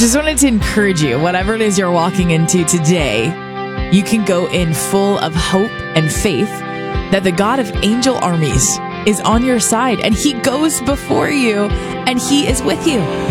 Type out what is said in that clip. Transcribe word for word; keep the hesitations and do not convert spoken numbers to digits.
just wanted to encourage you, whatever it is you're walking into today, you can go in full of hope and faith that the God of angel armies is on your side, and he goes before you, and he is with you.